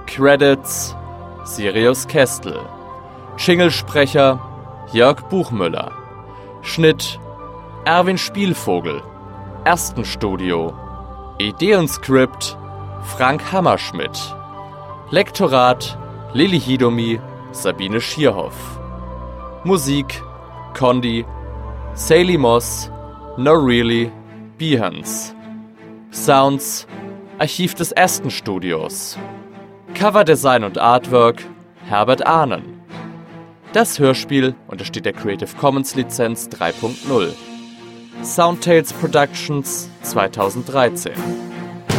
Credits: Sirius Kestel. Jinglesprecher: Jörg Buchmüller. Schnitt: Erwin Spielvogel. Erstenstudio: Idee und Skript: Frank Hammerschmidt. Lektorat: Lilly Hidomi, Sabine Schierhoff. Musik: Condi, Sally Moss, No Really, Behance. Sounds: Archiv des Erstenstudios. Coverdesign und Artwork: Herbert Ahnen. Das Hörspiel untersteht der Creative Commons Lizenz 3.0. Soundtales Productions 2013.